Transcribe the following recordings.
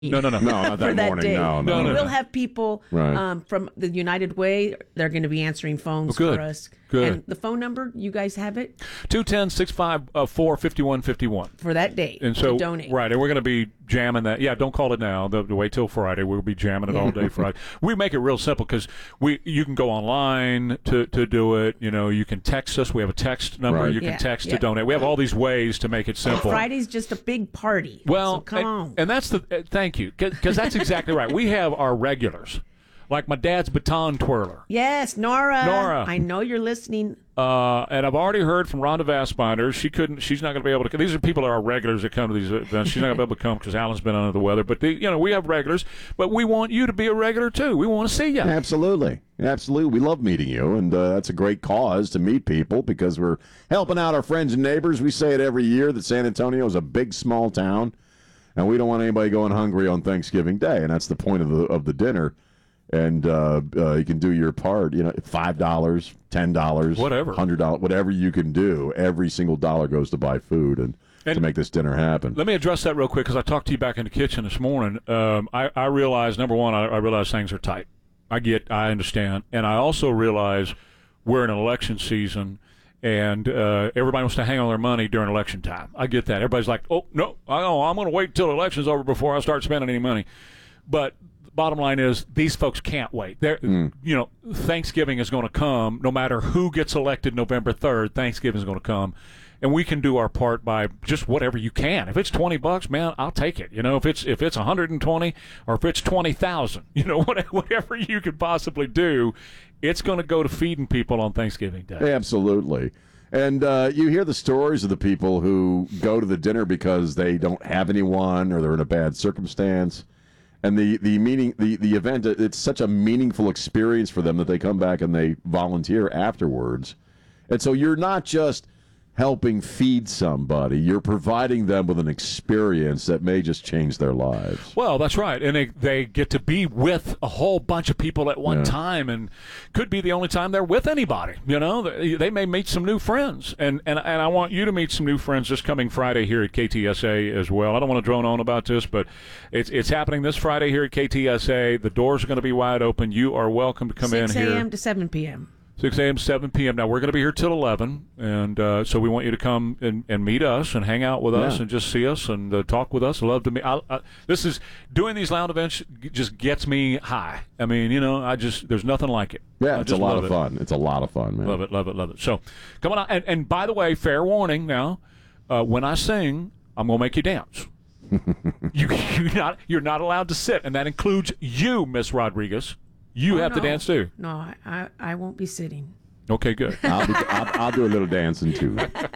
No, not that morning. Day. No. We'll have people Right. from the United Way. They're going to be answering phones good. for us. Good. And the phone number, you guys have it 210-654-5151 for that day. And so, to donate. right, and we're going to be jamming that. Yeah, don't call it now. Wait till Friday. We'll be jamming it all day Friday. We make it real simple because you can go online to do it. You can text us. We have a text number. Right. You can text to donate. We have all these ways to make it simple. Friday's just a big party. Well, so come on. And that's thank you, because that's exactly right. We have our regulars, like my dad's baton twirler. Yes, Nora. Nora. I know you're listening. And I've already heard from Rhonda Vassbinder. She's not going to be able to. These are people that are regulars that come to these events. She's not going to be able to come because Alan's been under the weather. But we have regulars. But we want you to be a regular too. We want to see you. Absolutely. We love meeting you, and that's a great cause to meet people because we're helping out our friends and neighbors. We say it every year that San Antonio is a big, small town, and we don't want anybody going hungry on Thanksgiving Day, and that's the point of the dinner. And you can do your part, $5, $10, whatever, $100, whatever you can do. Every single dollar goes to buy food and to make this dinner happen. Let me address that real quick because I talked to you back in the kitchen this morning. I realize, number one, I realize things are tight. I understand. And I also realize we're in an election season and everybody wants to hang on their money during election time. I get that. Everybody's like, oh, no, I'm going to wait until the election's over before I start spending any money. But bottom line is these folks can't wait. Thanksgiving is going to come no matter who gets elected November 3rd. Thanksgiving is going to come, and we can do our part by just whatever you can. If it's $20, man, I'll take it. If it's 120 or if it's 20,000, whatever you could possibly do, it's going to go to feeding people on Thanksgiving Day. Absolutely. And you hear the stories of the people who go to the dinner because they don't have anyone or they're in a bad circumstance. And the event, it's such a meaningful experience for them that they come back and they volunteer afterwards. And so you're not just helping feed somebody, you're providing them with an experience that may just change their lives. Well, that's right. And they get to be with a whole bunch of people at one time, and could be the only time they're with anybody. They may meet some new friends. And I want you to meet some new friends this coming Friday here at KTSA as well. I don't want to drone on about this, but it's happening this Friday here at KTSA. The doors are going to be wide open. You are welcome to come in here. 6 a.m. to 7 p.m. 6 a.m., 7 p.m. Now, we're going to be here till 11, and so we want you to come and meet us and hang out with us and just see us and talk with us. I love to meet. Doing these lounge events just gets me high. I mean, there's nothing like it. Yeah, it's a lot of fun. It's a lot of fun, man. Love it. So, come on out. And by the way, fair warning now, when I sing, I'm going to make you dance. You're not allowed to sit, and that includes you, Miss Rodriguez. You have to dance too. No, I won't be sitting. Okay, good. I'll do a little dancing too.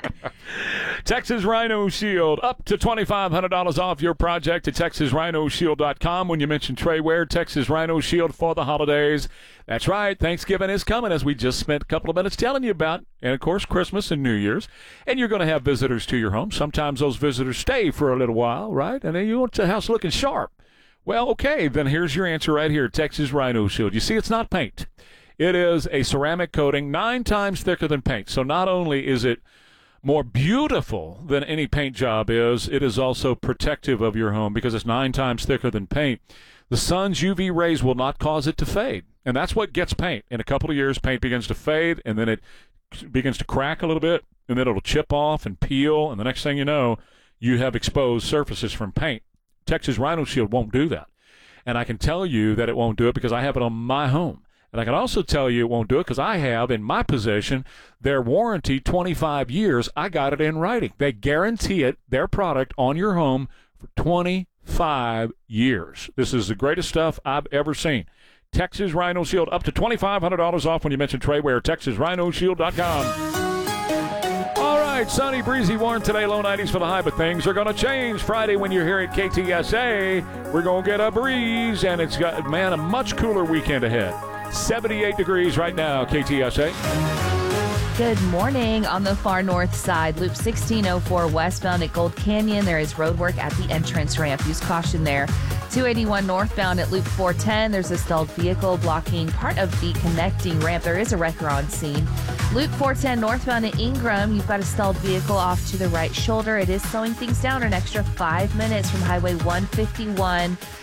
Texas Rhino Shield, up to $2,500 off your project at TexasRhinoShield.com. When you mention Trey Ware, Texas Rhino Shield for the holidays. That's right. Thanksgiving is coming, as we just spent a couple of minutes telling you about. And, of course, Christmas and New Year's. And you're going to have visitors to your home. Sometimes those visitors stay for a little while, right? And then you want the house looking sharp. Well, okay, then here's your answer right here, Texas Rhino Shield. You see, it's not paint. It is a ceramic coating 9 times thicker than paint. So not only is it more beautiful than any paint job is, it is also protective of your home because it's 9 times thicker than paint. The sun's UV rays will not cause it to fade, and that's what gets paint. In a couple of years, paint begins to fade, and then it begins to crack a little bit, and then it'll chip off and peel, and the next thing you know, you have exposed surfaces from paint. Texas Rhino Shield won't do that. And I can tell you that it won't do it because I have it on my home. And I can also tell you it won't do it because I have in my possession their warranty 25 years. I got it in writing. They guarantee it, their product, on your home for 25 years. This is the greatest stuff I've ever seen. Texas Rhino Shield, up to $2,500 off when you mention Trey Ware, TexasRhinoShield.com. All right, sunny, breezy, warm today, low 90s for the high, but things are going to change Friday when you're here at KTSA. We're going to get a breeze, and it's got, a much cooler weekend ahead. 78 degrees right now, KTSA. Good morning. On the far north side, Loop 1604 westbound at Gold Canyon, there is road work at the entrance ramp. Use caution there. 281 northbound at Loop 410. There's a stalled vehicle blocking part of the connecting ramp. There is a wrecker on scene. Loop 410 northbound at Ingram. You've got a stalled vehicle off to the right shoulder. It is slowing things down an extra 5 minutes from Highway 151